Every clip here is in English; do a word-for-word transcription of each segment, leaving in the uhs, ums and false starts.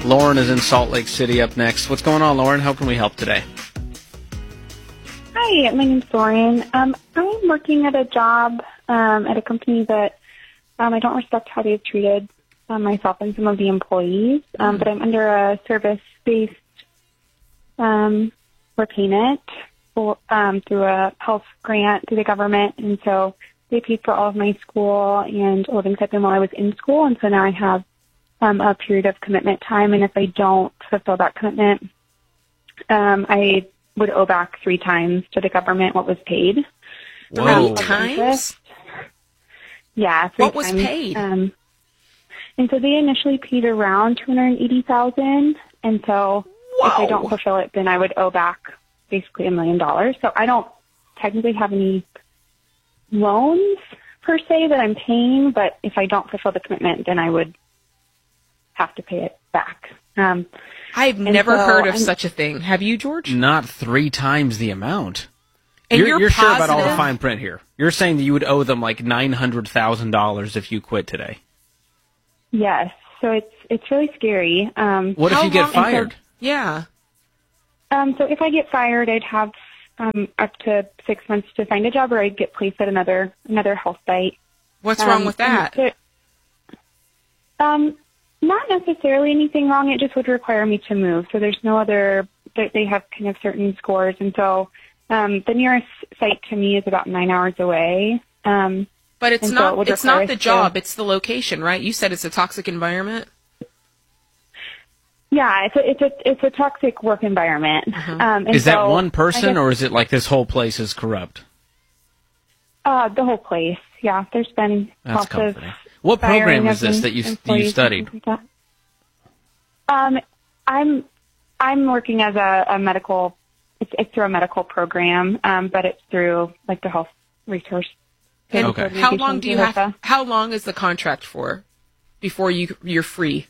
Lauren is in Salt Lake City up next. What's going on, Lauren? How can we help today? Hi, my name's Lauren. Um, I'm working at a job um, at a company that um, I don't respect how they've treated um, myself and some of the employees, um, mm. but I'm under a service-based um, repayment for, um, through a health grant through the government, and so they paid for all of my school and living stipend while I was in school, and so now I have um, a period of commitment time, and if I don't fulfill that commitment, um, I would owe back three times to the government what was paid. Three times? Yeah, three What was times. paid? Um, and so they initially paid around two hundred eighty thousand dollars, and so Whoa. if I don't fulfill it, then I would owe back basically a million dollars. So I don't technically have any loans per se that I'm paying, but if I don't fulfill the commitment, then I would have to pay it back. Um, I've never so heard of I'm, such a thing. Have you, George? Not three times the amount. And you're you're, you're sure about all the positive? fine print here. You're saying that you would owe them like nine hundred thousand dollars if you quit today. Yes. So it's it's really scary. Um, What if How you get long- fired? Yeah. Um, so if I get fired, I'd have um, up to six months to find a job, or I'd get placed at another another health site. What's Um, wrong with that? and so- um, not necessarily anything wrong. It just would require me to move. So there's no other. They they have kind of certain scores, and so um, the nearest site to me is about nine hours away. Um, But it's and so it not would it's require not the us to- job, it's the location, right? You said it's a toxic environment? yeah, it's a it's a it's a toxic work environment. Uh-huh. Um, and Is that so one I person, guess- or is it like this whole place is corrupt? Uh, the whole place. Yeah, there's been That's lots comforting. of What program firing is of this em- that you that you employees and studied? things like that. Um, I'm I'm working as a, a medical. It's, it's through a medical program, um, but it's through like the health resource. And Okay. how long do you have HIPAA. how long is the contract for before you you're free?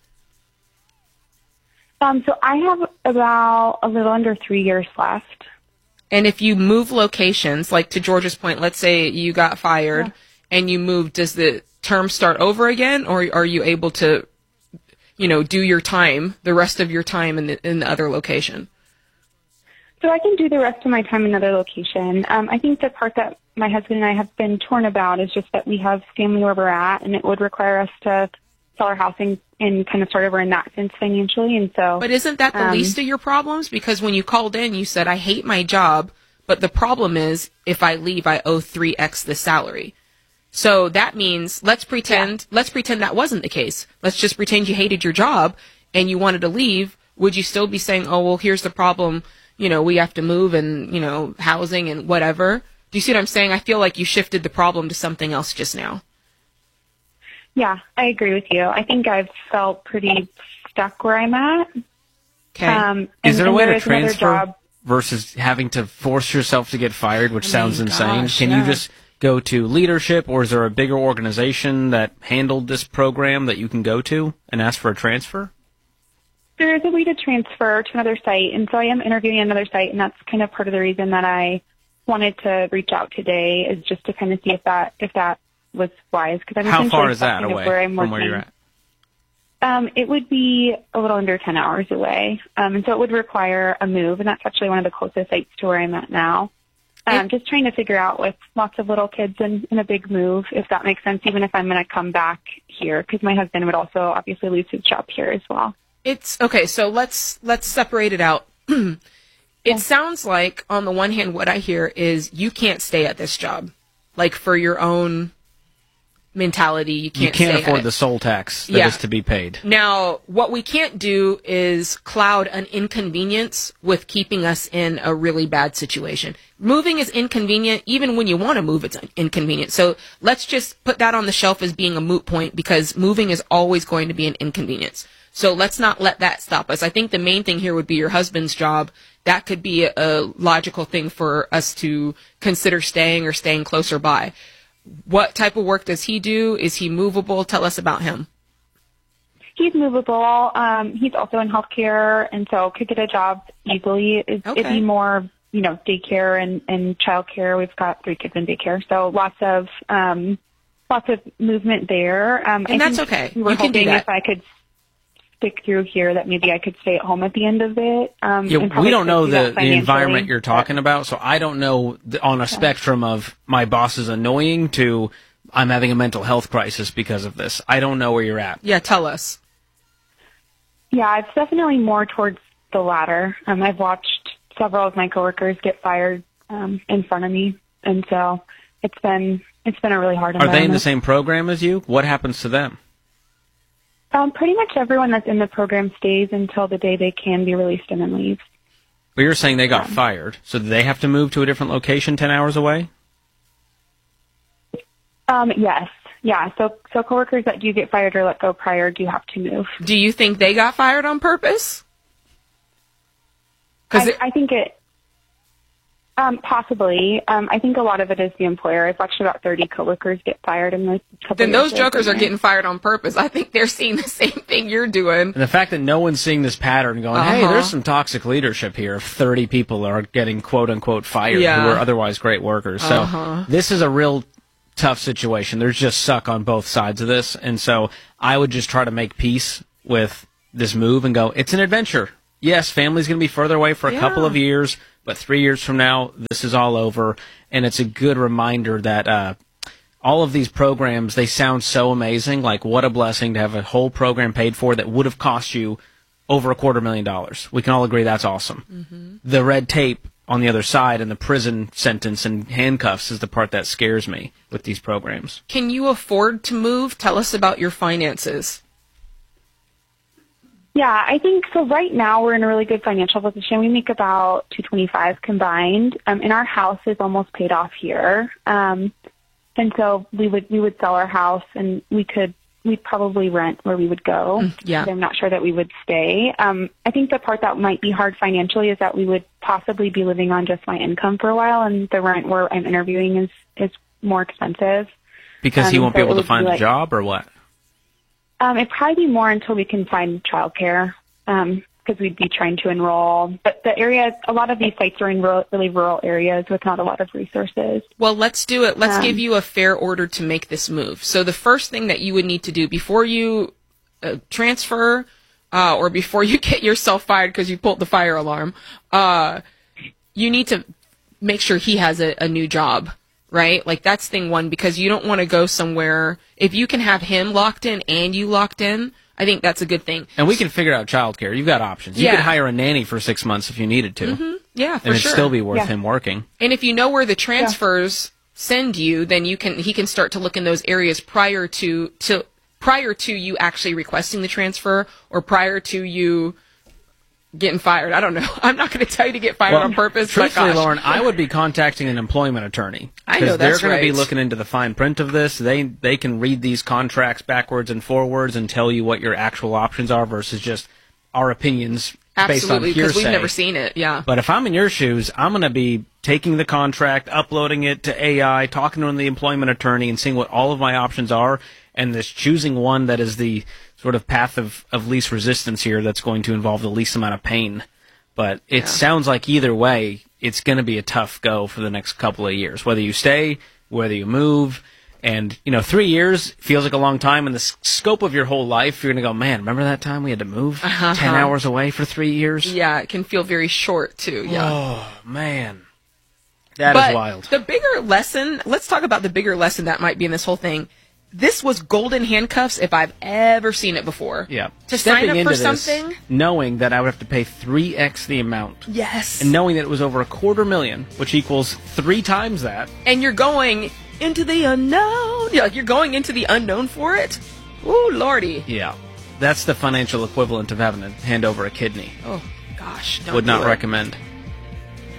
Um, so I have about a little under three years left. And if you move locations, like to George's point, let's say you got fired Yeah. and you moved, does the term start over again, or are you able to, you know, do your time, the rest of your time in the in the other location? So I can do the rest of my time in another location. Um, I think the part that my husband and I have been torn about is just that we have family where we're at, and it would require us to sell our house and, and kind of start over in that sense financially. And so, But isn't that the um, least of your problems? Because when you called in, you said, I hate my job, but the problem is if I leave, I owe three X the salary. So that means let's pretend, Yeah. let's pretend that wasn't the case. Let's just pretend you hated your job and you wanted to leave. Would you still be saying, oh, well, here's the problem. You know, we have to move and, you know, housing and whatever. Do you see what I'm saying? I feel like you shifted the problem to something else just now. yeah, I agree with you. I think I've felt pretty stuck where I'm at. Okay. Um, Is and- there a and way there to is another transfer job. versus having to force yourself to get fired, which Oh sounds my insane? gosh, Can yeah. you just go to leadership, or is there a bigger organization that handled this program that you can go to and ask for a transfer? There is a way to transfer to another site, and so I am interviewing another site, and that's kind of part of the reason that I wanted to reach out today, is just to kind of see if that if that was wise. Because I'm How essentially far is stuck that kind of away where I'm from where working. you're at? Um, it would be a little under ten hours away, um, and so it would require a move, and that's actually one of the closest sites to where I'm at now. Um, just trying to figure out with lots of little kids and, and a big move, if that makes sense, even if I'm going to come back here, because my husband would also obviously lose his job here as well. It's okay. So let's let's separate it out. It Yeah. sounds like, on the one hand, what I hear is you can't stay at this job, like for your own mentality. You can't. You can't stay at afford it. the soul tax that Yeah. is to be paid. Now, what we can't do is cloud an inconvenience with keeping us in a really bad situation. Moving is inconvenient. Even when you want to move, it's inconvenient. So let's just put that on the shelf as being a moot point, because moving is always going to be an inconvenience. So let's not let that stop us. I think the main thing here would be your husband's job. That could be a, a logical thing for us to consider staying or staying closer by. What type of work does he do? Is he movable? Tell us about him. He's movable. Um, he's also in healthcare, and so could get a job easily. It'd, Okay. it'd be more, you know, daycare and, and childcare. We've got three kids in daycare, so lots of um, lots of movement there. Um, And I that's think okay. We were You can do hoping that. if I could stick through here, that maybe I could stay at home at the end of it. Um, Yeah, and probably we don't could know do the, that the financially, environment you're but- talking about, so I don't know the, on a spectrum of my boss is annoying to I'm having a mental health crisis because of this. I don't know where you're at. Yeah, tell us. Yeah, it's definitely more towards the latter. Um, I've watched several of my coworkers get fired um, in front of me, and so it's been it's been a really hard Are environment. they in the same program as you? What happens to them? Um, pretty much everyone that's in the program stays until the day they can be released and then leaves. But you're saying they got fired, so do they have to move to a different location ten hours away? Um, yes, yeah. So so coworkers that do get fired or let go prior do have to move. Do you think they got fired on purpose? Because I, I think it. Um, possibly. Um, I think a lot of it is the employer. I've watched about thirty coworkers get fired in the couple then years those that I've jokers been are there. getting fired on purpose. I think they're seeing the same thing you're doing. And the fact that no one's seeing this pattern going, hey, Uh-huh. there's some toxic leadership here if thirty people are getting quote-unquote fired Yeah. who are otherwise great workers. So Uh-huh. this is a real tough situation. There's just suck on both sides of this. And so I would just try to make peace with this move and go, it's an adventure. Yes, family's going to be further away for a Yeah. couple of years, but three years from now, this is all over. And it's a good reminder that uh, all of these programs, they sound so amazing. Like, what a blessing to have a whole program paid for that would have cost you over a quarter million dollars. We can all agree that's awesome. Mm-hmm. The red tape on the other side and the prison sentence and handcuffs is the part that scares me with these programs. Can you afford to move? Tell us about your finances. Yeah, I think so. Right now, we're in a really good financial position. We make about two twenty-five combined, um, and our house is almost paid off here. Um, and so we would we would sell our house, and we could we'd probably rent where we would go. yeah. I'm not sure that we would stay. Um, I think the part that might be hard financially is that we would possibly be living on just my income for a while, and the rent where I'm interviewing is is more expensive. Because he Um, won't be so able it to would find be a like- job or what? Um, it'd probably be more until we can find childcare, um, because we'd be trying to enroll. But the area, a lot of these sites are in rural, really rural areas with not a lot of resources. Well, let's do it. Let's Um, give you a fair order to make this move. So the first thing that you would need to do before you uh, transfer uh, or before you get yourself fired because you pulled the fire alarm, uh, you need to make sure he has a, a new job, right? Like that's thing one, because you don't want to go somewhere. If you can have him locked in and you locked in, I think that's a good thing. And we can figure out childcare. You've got options. You Yeah. could hire a nanny for six months if you needed to. Mm-hmm. Yeah, for and it'd sure. still be worth Yeah. him working. And if you know where the transfers send you, then you can he can start to look in those areas prior to to prior to you actually requesting the transfer or prior to you getting fired. I don't know. I'm not going to tell you to get fired on purpose. but Truthfully, gosh. Lauren, I would be contacting an employment attorney. I know, Because they're that's going to be right. looking into the fine print of this. They they can read these contracts backwards and forwards and tell you what your actual options are versus just our opinions based on Absolutely, because hearsay. we've never seen it. Yeah. But if I'm in your shoes, I'm going to be taking the contract, uploading it to A I, talking to the employment attorney, and seeing what all of my options are, and this choosing one that is the sort of path of, of least resistance here that's going to involve the least amount of pain. But it Yeah. sounds like either way, it's going to be a tough go for the next couple of years. Whether you stay, whether you move, and, you know, three years feels like a long time. In the s- scope of your whole life, you're going to go, man, remember that time we had to move Uh-huh. ten hours away for three years? Yeah, it can feel very short too. Yeah. Oh, man. That is but wild. the bigger lesson, let's talk about the bigger lesson that might be in this whole thing. This was golden handcuffs if I've ever seen it before. Yeah. To Stepping sign up into for this, something? knowing that I would have to pay three x the amount. Yes. And knowing that it was over a quarter million, which equals three times that. And you're going into the unknown. Yeah, like you're going into the unknown for it. Ooh, lordy. Yeah. That's the financial equivalent of having to hand over a kidney. Oh, gosh. Don't Would not do it. recommend.